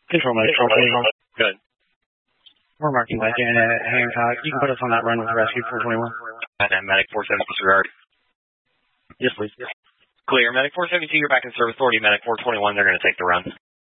Control medic 421. Good. We're marking back in at Hancock. You can put us on that run with Rescue 421. And then medic 470 disregard. Yes, please. Clear. Medic 472, you're back in service. Authority medic 421, they're going to take the run.